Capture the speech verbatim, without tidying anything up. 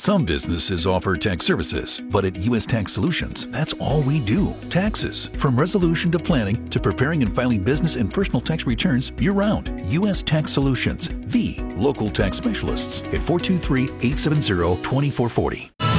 Some businesses offer tax services, but at U S Tax Solutions, that's all we do. Taxes. From resolution to planning to preparing and filing business and personal tax returns year-round. U S Tax Solutions, the local tax specialists at four two three, eight seven zero, two four four zero.